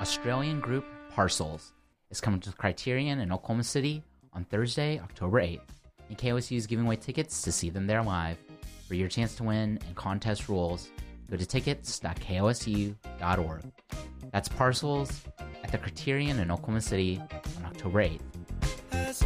Australian group Parcels is coming to the Criterion in Oklahoma City on Thursday, October 8th, and KOSU is giving away tickets to see them there live. For your chance to win and contest rules, go to tickets.kosu.org. That's Parcels at the Criterion in Oklahoma City on October 8th.